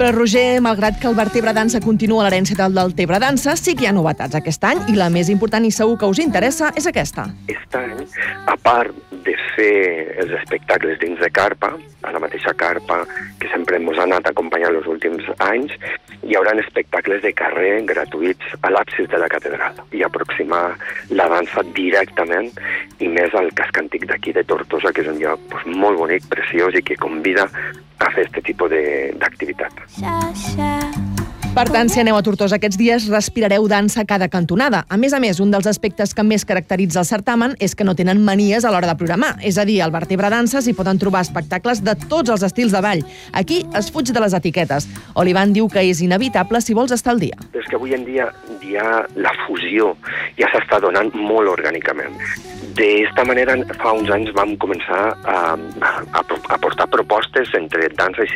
Però, Roger, malgrat que el Vertebra Dansa continua l'herència del Deltebre Dansa, sí que hi ha novetats aquest any i la més important i segur que us interessa és aquesta. Aquest any, a part de fer els espectacles dins de carpa, a la mateixa carpa que sempre ens ha anat acompanyant els últims anys, hi haurà espectacles de carrer gratuïts a l'absis de la catedral i aproximar la dansa directament i més al casc antic d'aquí de Tortosa, que és un lloc molt bonic, preciós i que convida a fer aquest tipus d'activitat. Per tant, si aneu a Tortosa aquests dies, respirareu dansa a cada cantonada. A més, un dels aspectes que més caracteritza el certamen és que no tenen manies a l'hora de programar. És a dir, al Vertebra Dansa s'hi poden trobar espectacles de tots els estils de ball. Aquí es fuig de les etiquetes. Olivan diu que és inevitable si vols estar al dia. És que avui en dia ja la fusió ja s'està donant molt orgànicament. D'esta manera, fa uns anys vam començar a portar propostes entre dansa i